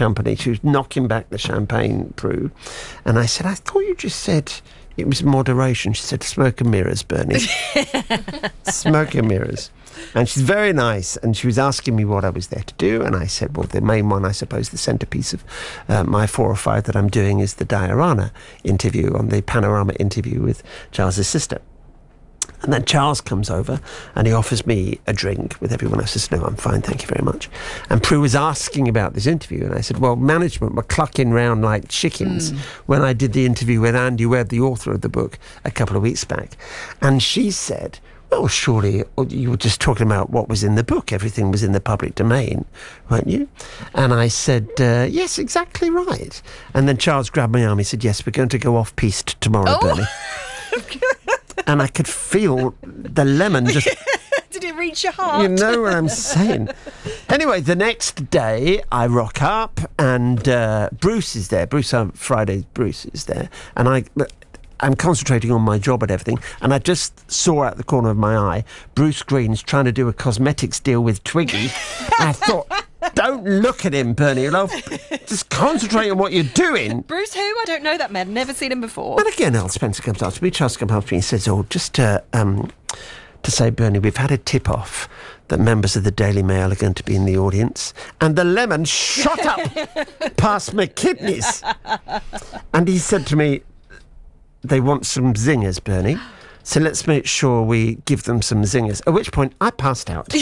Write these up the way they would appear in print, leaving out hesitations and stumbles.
company. She was knocking back the champagne brew. And I said, I thought you just said it was moderation. She said, smoke and mirrors, Bernie. Smoke and mirrors. And she's very nice, and she was asking me what I was there to do, and I said, well, the main one, I suppose, the centrepiece of my 4 or 5 that I'm doing is the Diorama interview, on the Panorama interview with Charles's sister. And then Charles comes over and he offers me a drink with everyone else. I said, no, I'm fine, thank you very much. And Prue was asking about this interview, and I said, well, management were clucking round like chickens when I did the interview with Andy Webb, the author of the book, a couple of weeks back. And she said, well, surely you were just talking about what was in the book. Everything was in the public domain, weren't you? And I said, yes, exactly right. And then Charles grabbed my arm. He said, yes, we're going to go off-piste tomorrow, Bernie. And I could feel the lemon just... Did it reach your heart? You know what I'm saying. Anyway, the next day, I rock up and Bruce is there. Bruce is there. And I'm concentrating on my job and everything, and I just saw out the corner of my eye Bruce Green's trying to do a cosmetics deal with Twiggy. I thought, don't look at him, Bernie. Just concentrate on what you're doing. Bruce who? I don't know that man. Never seen him before. And again, Al Spencer comes up to me, Charles comes up to me and says, just to say, Bernie, we've had a tip-off that members of the Daily Mail are going to be in the audience, and the lemon shot up past my kidneys. And he said to me, they want some zingers, Bernie. So let's make sure we give them some zingers. At which point, I passed out.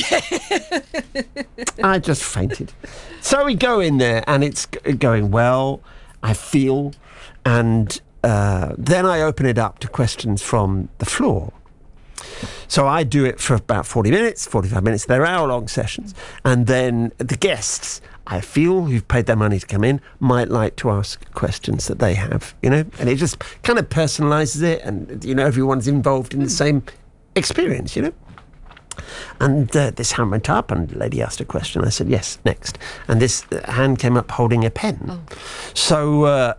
I just fainted. So we go in there, and it's going well, I feel. And then I open it up to questions from the floor. So I do it for about 40 minutes, 45 minutes. They're hour-long sessions. And then the guests, I feel, who've paid their money to come in, might like to ask questions that they have, you know? And it just kind of personalises it, and, you know, everyone's involved in the same experience, you know? And this hand went up, and the lady asked a question. I said, yes, next. And this hand came up holding a pen. Oh. So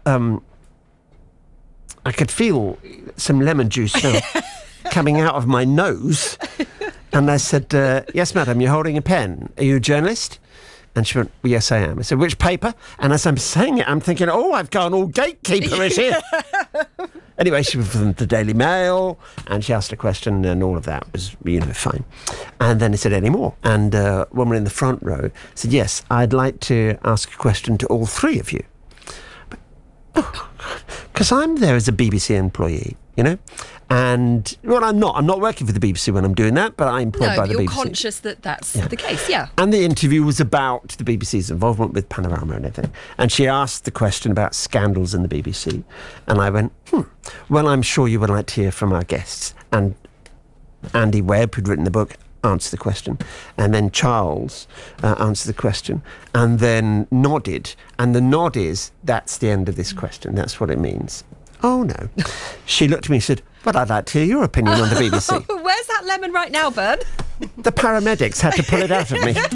I could feel some lemon juice now coming out of my nose. And I said, yes, madam, you're holding a pen. Are you a journalist? And she went, well, yes, I am. I said, which paper? And as I'm saying it, I'm thinking, I've gone all gatekeeperish here. Anyway, she was from the Daily Mail, and she asked a question, and all of that was, fine. And then he said, any more? And when we're in the front row, said, yes, I'd like to ask a question to all 3 of you. Because I'm there as a BBC employee, you know? And, well, I'm not working for the BBC when I'm doing that, but I'm employed by the BBC. No, you're conscious that that's the case, yeah. And the interview was about the BBC's involvement with Panorama and everything. And she asked the question about scandals in the BBC. And I went, well, I'm sure you would like to hear from our guests. And Andy Webb, who'd written the book, answered the question. And then Charles answered the question. And then nodded. And the nod is, that's the end of this question. That's what it means. Oh, no. She looked at me and said, but I'd like to hear your opinion on the BBC. Where's that lemon right now, Bern? The paramedics had to pull it out of me.